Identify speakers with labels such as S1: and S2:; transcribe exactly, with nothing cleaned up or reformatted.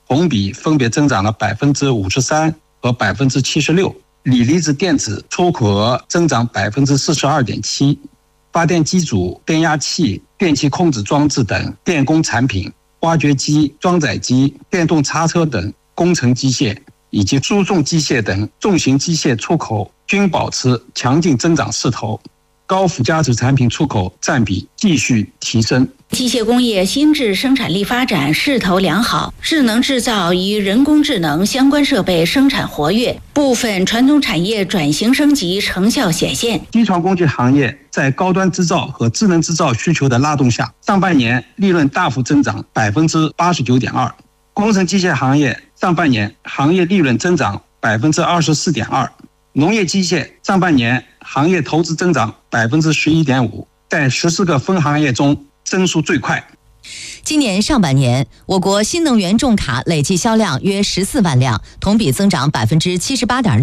S1: 同比分别增长了百分之五十三和百分之七十六。锂离子电子出口额增长百分之四十二点七。发电机组、电压器、电气控制装置等电工产品、挖掘机、装载机、电动叉车等工程机械以及输送机械等重型机械出口均保持强劲增长势头。高附加值产品出口占比继续提升。
S2: 机械工业新质生产力发展势头良好，智能制造与人工智能相关设备生产活跃，部分传统产业转型升级成效显现。
S1: 机床工具行业在高端制造和智能制造需求的拉动下，上半年利润大幅增长百分之八十九点二。工程机械行业上半年行业利润增长百分之二十四点二。农业机械上半年行业投资增长百分之十一点五，在十四个分行业中增速最快。
S3: 今年上半年，我国新能源重卡累计销量约十四万辆，同比增长百分之七十八点六。